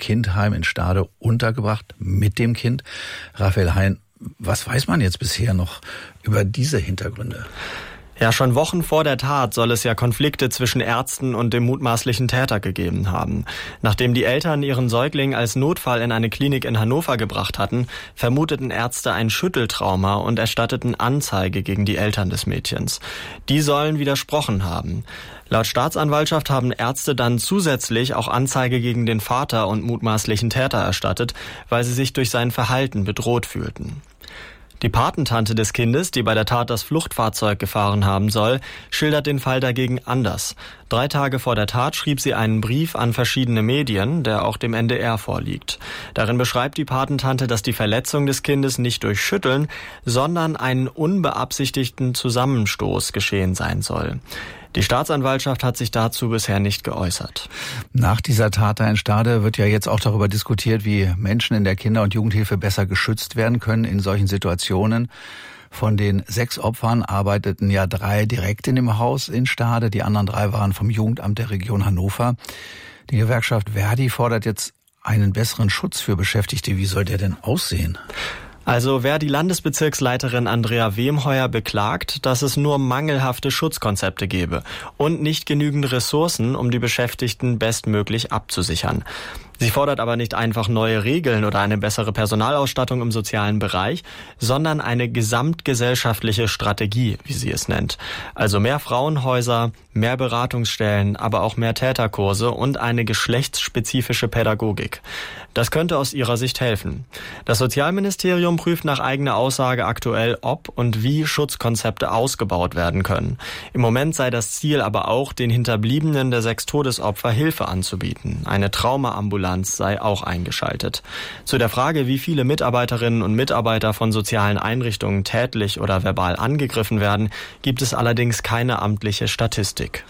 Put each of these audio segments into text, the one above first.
Kindheim in Stade untergebracht mit dem Kind. Raphael Hein, was weiß man jetzt bisher noch über diese Hintergründe? Ja, schon Wochen vor der Tat soll es ja Konflikte zwischen Ärzten und dem mutmaßlichen Täter gegeben haben. Nachdem die Eltern ihren Säugling als Notfall in eine Klinik in Hannover gebracht hatten, vermuteten Ärzte ein Schütteltrauma und erstatteten Anzeige gegen die Eltern des Mädchens. Die sollen widersprochen haben. Laut Staatsanwaltschaft haben Ärzte dann zusätzlich auch Anzeige gegen den Vater und mutmaßlichen Täter erstattet, weil sie sich durch sein Verhalten bedroht fühlten. Die Patentante des Kindes, die bei der Tat das Fluchtfahrzeug gefahren haben soll, schildert den Fall dagegen anders. 3 Tage vor der Tat schrieb sie einen Brief an verschiedene Medien, der auch dem NDR vorliegt. Darin beschreibt die Patentante, dass die Verletzung des Kindes nicht durch Schütteln, sondern einen unbeabsichtigten Zusammenstoß geschehen sein soll. Die Staatsanwaltschaft hat sich dazu bisher nicht geäußert. Nach dieser Tat da in Stade wird ja jetzt auch darüber diskutiert, wie Menschen in der Kinder- und Jugendhilfe besser geschützt werden können in solchen Situationen. Von den 6 Opfern arbeiteten ja 3 direkt in dem Haus in Stade. Die anderen 3 waren vom Jugendamt der Region Hannover. Die Gewerkschaft Verdi fordert jetzt einen besseren Schutz für Beschäftigte. Wie soll der denn aussehen? Also Verdi-Landesbezirksleiterin Andrea Wemheuer beklagt, dass es nur mangelhafte Schutzkonzepte gebe und nicht genügend Ressourcen, um die Beschäftigten bestmöglich abzusichern. Sie fordert aber nicht einfach neue Regeln oder eine bessere Personalausstattung im sozialen Bereich, sondern eine gesamtgesellschaftliche Strategie, wie sie es nennt. Also mehr Frauenhäuser, mehr Beratungsstellen, aber auch mehr Täterkurse und eine geschlechtsspezifische Pädagogik. Das könnte aus ihrer Sicht helfen. Das Sozialministerium prüft nach eigener Aussage aktuell, ob und wie Schutzkonzepte ausgebaut werden können. Im Moment sei das Ziel aber auch, den Hinterbliebenen der 6 Todesopfer Hilfe anzubieten. Eine Traumaambulanz sei auch eingeschaltet. Zu der Frage, wie viele Mitarbeiterinnen und Mitarbeiter von sozialen Einrichtungen tätlich oder verbal angegriffen werden, gibt es allerdings keine amtliche Statistik.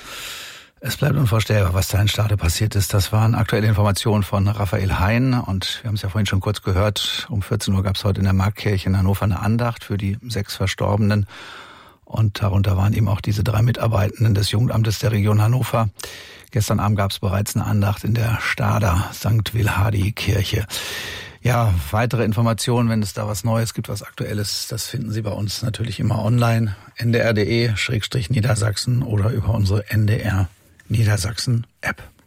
Es bleibt unvorstellbar, was da in Stade passiert ist. Das waren aktuelle Informationen von Raphael Hein und wir haben es ja vorhin schon kurz gehört. Um 14 Uhr gab es heute in der Marktkirche in Hannover eine Andacht für die 6 Verstorbenen und darunter waren eben auch diese 3 Mitarbeitenden des Jugendamtes der Region Hannover. Gestern Abend gab es bereits eine Andacht in der Stader St. Wilhardi-Kirche. Ja, weitere Informationen, wenn es da was Neues gibt, was Aktuelles, das finden Sie bei uns natürlich immer online. ndr.de/Niedersachsen oder über unsere NDR Niedersachsen App.